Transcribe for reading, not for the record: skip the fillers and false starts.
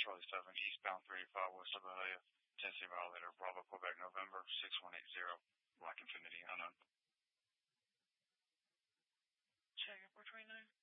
Charlie 7, eastbound 385 west of Bahia, Tennessee violator, Bravo, Quebec, November 6180, Black Infinity, unknown. Check it for 29.